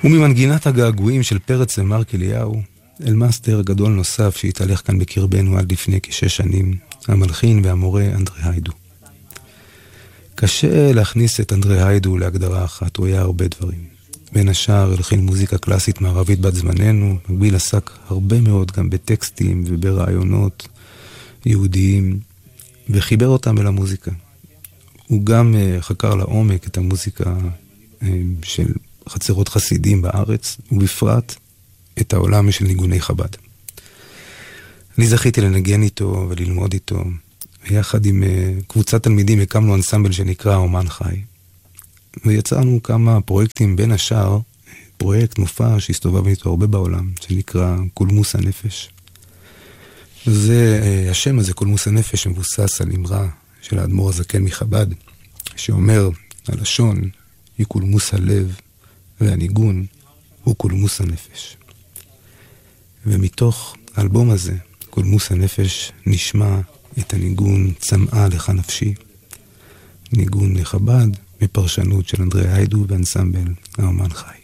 וממנגינת הגעגועים של פרץ ומרק אליהו, אל מאסטר גדול נוסף שהתהלך כאן בקרבנו עד לפני כ6 שנים, המלחין והמורה אנדרי היידו. קשה להכניס את אנדרי היידו להגדרה אחת, הוא היה הרבה דברים. בין השאר הלחין מוזיקה קלאסית מערבית בת זמננו, מקביל עסק הרבה מאוד גם בטקסטים וברעיונות יהודיים, וחיבר אותם אל המוזיקה. הוא גם חקר לעומק את המוזיקה של חצרות חסידים בארץ, ובפרט את העולם של ניגוני חב"ד. אני זכיתי לנגן איתו וללמוד איתו, ויחד עם קבוצת תלמידים הקמנו אנסמבל שנקרא אומן חי. ויצרנו כמה פרויקטים, בין השאר פרויקט מופע שהסתובב איתו הרבה בעולם, שנקרא קולמוס הנפש. וזה, השם הזה, קולמוס הנפש, מבוסס על אמרה של האדמו"ר הזקן מחב"ד, שאומר, הלשון היא קולמוס הלב, והניגון הוא קולמוס הנפש. ומתוך האלבום הזה, קולמוס הנפש, נשמע את הניגון צמאה לך נפשי, ניגון לחב"ד, מפרשנות של אנדרי היידו ואנסמבל האומן חי.